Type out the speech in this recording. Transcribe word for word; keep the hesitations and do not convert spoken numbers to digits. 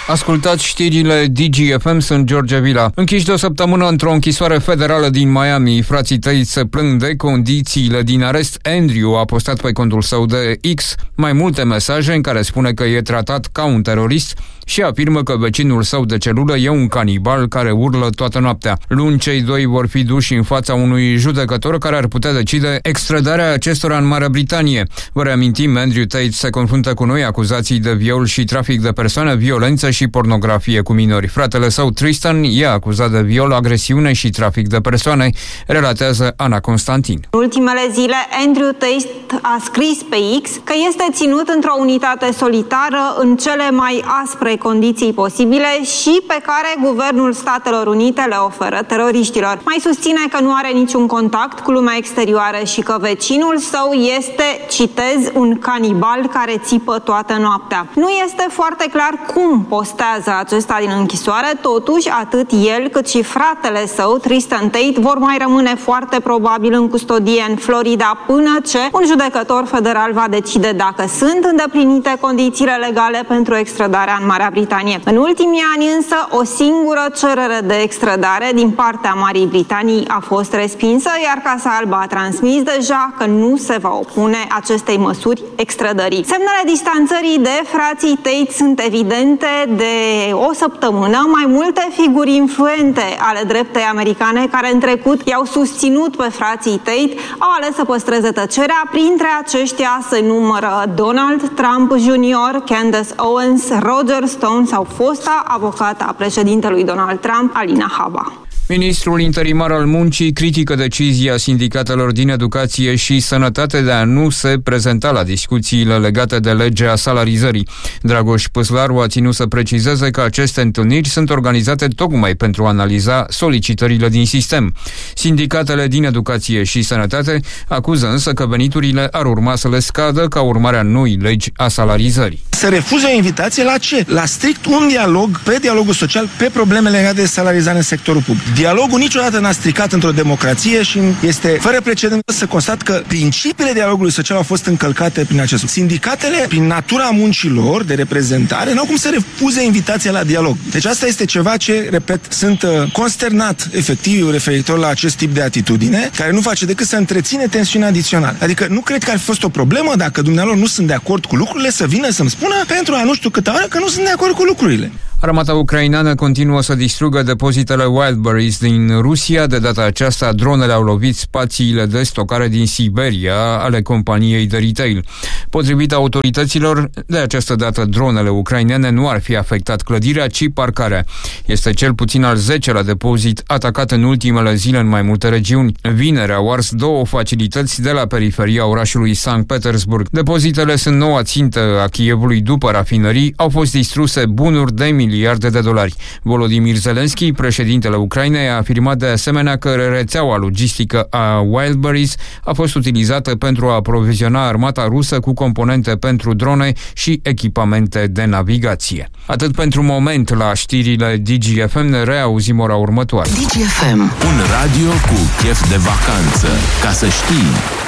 Ascultați știrile D G F M, sunt George Vila. Închiși de o săptămână într-o închisoare federală din Miami, frații tăi se plâng de condițiile din arest. Andrew a postat pe contul său de X mai multe mesaje în care spune că e tratat ca un terorist și afirmă că vecinul său de celulă e un canibal care urlă toată noaptea. Luni, cei doi vor fi duși în fața unui judecător care ar putea decide extradarea acestora în Marea Britanie. Vă reamintim, Andrew Tate se confruntă cu noi acuzații de viol și trafic de persoane, violență și pornografie cu minori. Fratele său, Tristan, e acuzat de viol, agresiune și trafic de persoane, relatează Ana Constantin. În ultimele zile, Andrew Tate a scris pe X că este ținut într-o unitate solitară în cele mai aspre condiții posibile și pe care Guvernul Statelor Unite le oferă teroriștilor. Mai susține că nu are niciun contact cu lumea exterioară și că vecinul său este, citez, un canibal care țipă toată noaptea. Nu este foarte clar cum postează acesta din închisoare, totuși atât el cât și fratele său, Tristan Tate, vor mai rămâne foarte probabil în custodie în Florida până ce un judecător federal va decide dacă sunt îndeplinite condițiile legale pentru extradarea în Marea Britanie. În ultimii ani însă, o singură cerere de extradare din partea Marii Britanii a fost respinsă, iar Casa Albă a transmis deja că nu se va opune acestei măsuri extradării. Semnele distanțării de frații Tate sunt evidente de o săptămână. Mai multe figuri influente ale dreptei americane care în trecut i-au susținut pe frații Tate au ales să păstreze tăcerea. Printre aceștia se numără Donald Trump junior, Candace Owens, Roger Stone sau fosta avocată a președintelui Donald Trump, Alina Habba. Ministrul interimar al muncii critică decizia sindicatelor din educație și sănătate de a nu se prezenta la discuțiile legate de legea salarizării. Dragoș Păslaru a ținut să precizeze că aceste întâlniri sunt organizate tocmai pentru a analiza solicitările din sistem. Sindicatele din educație și sănătate acuză însă că veniturile ar urma să le scadă ca urmare a noii legi a salarizării. Se refuză o invitație la ce? La strict un dialog, pe dialogul social, pe probleme legate de salarizare în sectorul public. Dialogul niciodată n-a stricat într-o democrație și este fără precedent să constat că principiile dialogului social au fost încălcate prin acest lucru. Sindicatele, prin natura muncilor de reprezentare, n-au cum să refuze invitația la dialog. Deci asta este ceva ce, repet, sunt uh, consternat efectiv referitor la acest tip de atitudine, care nu face decât să întreține tensiunea adițională. Adică nu cred că ar fi fost o problemă dacă dumnealor nu sunt de acord cu lucrurile să vină să-mi spună pentru a nu știu câte oră că nu sunt de acord cu lucrurile. Armata ucraineană continuă să distrugă depozitele Wildberries din Rusia. De data aceasta, dronele au lovit spațiile de stocare din Siberia ale companiei de retail. Potrivit autorităților, de această dată dronele ucrainene nu ar fi afectat clădirea, ci parcarea. Este cel puțin al zecelea depozit atacat în ultimele zile în mai multe regiuni. Vineri au ars două facilități de la periferia orașului Sankt Petersburg. Depozitele sunt noua țintă a Kievului după rafinării. Au fost distruse bunuri de miliarde de dolari. Volodymyr Zelensky, președintele Ucrainei, a afirmat de asemenea că rețeaua logistică a Wildberries a fost utilizată pentru a aproviziona armata rusă cu componente pentru drone și echipamente de navigație. Atât pentru moment la știrile D G F M, ne reauzim ora următoare. D G F M, un radio cu chef de vacanță. Ca să știi...